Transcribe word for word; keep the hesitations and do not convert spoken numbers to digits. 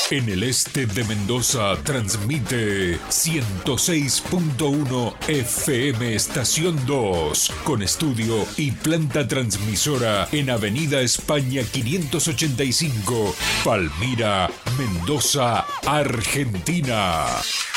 En el este de Mendoza transmite ciento seis punto uno F M Estación dos, con estudio y planta transmisora en Avenida España quinientos ochenta y cinco, Palmira, Mendoza, Argentina.